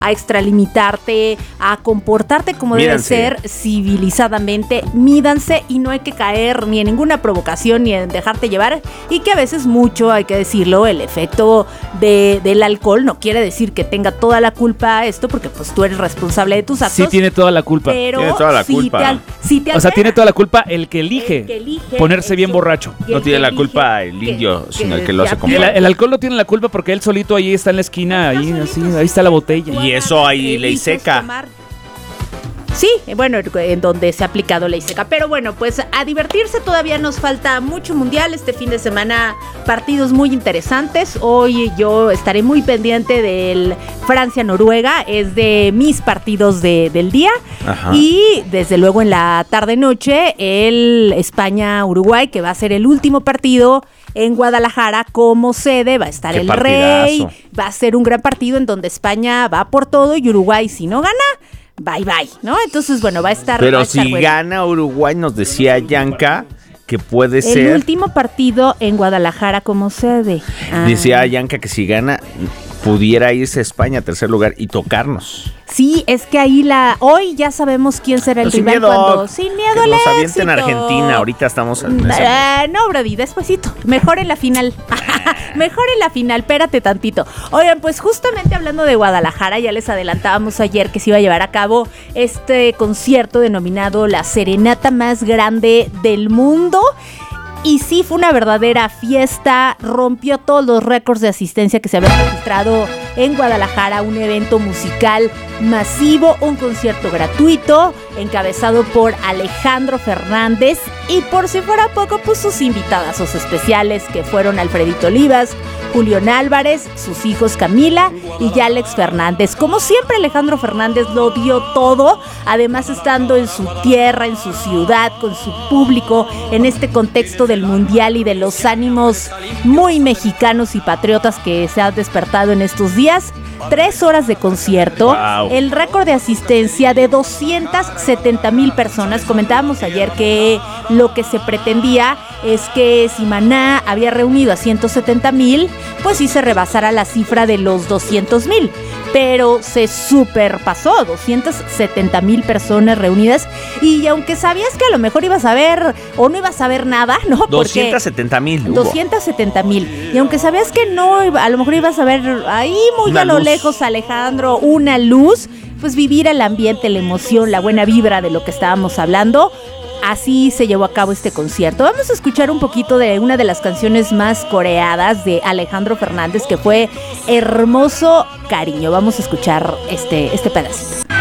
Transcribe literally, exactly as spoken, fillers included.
a extralimitarte, a comportarte como Mídanse. debe ser civilizadamente. Mídanse y no hay que caer ni en ninguna provocación ni en dejarte llevar, y que a veces mucho, hay que decirlo, el efecto de, del alcohol no quiere decir que tenga toda la culpa esto, porque pues tú eres responsable de tus actos. Sí tiene toda la culpa. Pero Tiene toda la si culpa. te, al- si te O sea, altera- tiene toda la culpa el que elige, El que elige, ponerse bien eso. borracho. Y No el tiene que la elige culpa el que- indio, que- sino el que lo hace que- como- El, el alcohol no tiene la culpa porque él solito ahí está en la esquina, ahí, así, ahí está la botella. Y eso ahí, ley Eliges seca. tomar. Sí, bueno, en donde se ha aplicado ley seca. Pero bueno, pues a divertirse, todavía nos falta mucho mundial. Este fin de semana partidos muy interesantes. Hoy yo estaré muy pendiente del Francia-Noruega. Es de mis partidos de, del día. Ajá. Y desde luego en la tarde-noche el España-Uruguay, que va a ser el último partido en Guadalajara como sede. Va a estar ¡Qué el partidazo! Rey. Va a ser un gran partido en donde España va por todo y Uruguay, si no gana, bye bye, ¿no? Entonces, bueno, va a estar. va Pero a estar si bueno. gana Uruguay, nos decía Yanka que puede El ser. último partido en Guadalajara como sede. Ah. Decía Yanka que si gana, pudiera irse a España a tercer lugar y tocarnos. Sí, es que ahí la. Hoy ya sabemos quién será el Pero sin rival miedo, cuando. Sin miedo que al nos avienten éxito. Argentina. Ahorita estamos en esa- Ah, no, Brody, despuesito. Mejor en la final. Mejor en la final, espérate tantito. Oigan, pues justamente hablando de Guadalajara, ya les adelantábamos ayer que se iba a llevar a cabo este concierto denominado La Serenata Más Grande del Mundo. Y sí, fue una verdadera fiesta, rompió todos los récords de asistencia que se habían registrado en Guadalajara, un evento musical masivo, un concierto gratuito, encabezado por Alejandro Fernández, y por si fuera poco, pues sus invitadazos especiales, que fueron Alfredito Olivas, Julián Álvarez, sus hijos Camila y Alex Fernández. Como siempre, Alejandro Fernández lo dio todo, además estando en su tierra, en su ciudad, con su público, en este contexto del mundial y de los ánimos muy mexicanos y patriotas que se han despertado en estos días. Tres horas de concierto, Wow. el récord de asistencia de doscientas setenta mil personas. Comentábamos ayer que lo que se pretendía es que si Maná había reunido a ciento setenta mil, pues sí se rebasara la cifra de los doscientos mil. Pero se superpasó, doscientas setenta mil personas reunidas. Y aunque sabías que a lo mejor ibas a ver o no ibas a ver nada, ¿no? Porque doscientos setenta mil. doscientas setenta mil. Y aunque sabías que no, iba- a lo mejor ibas a ver ahí muy Una a lo luz. lejos, Alejandro, una luz, pues vivir el ambiente, la emoción, la buena vibra de lo que estábamos hablando. Así se llevó a cabo este concierto. Vamos a escuchar un poquito de una de las canciones más coreadas de Alejandro Fernández, que fue Hermoso Cariño. Vamos a escuchar este, este pedacito.